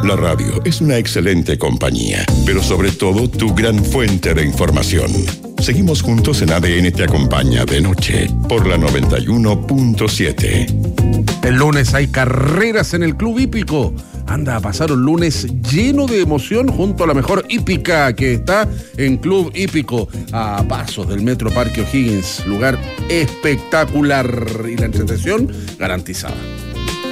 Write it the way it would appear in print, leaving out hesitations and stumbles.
La radio es una excelente compañía, pero sobre todo tu gran fuente de información. Seguimos juntos en ADN Te Acompaña de noche por la 91.7. El lunes hay carreras en el Club Hípico. Anda a pasar un lunes lleno de emoción junto a la mejor hípica que está en Club Hípico, a pasos del Metro Parque O'Higgins. Lugar espectacular y la entretención garantizada.